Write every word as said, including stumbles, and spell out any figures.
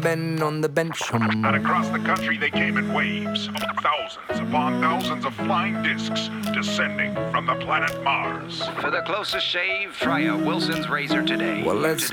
men on the bench. Um, And across the country they came in waves. Thousands upon thousands of flying discs descending from the planet Mars. For the closest shave, try a Wilson's razor today. well, let's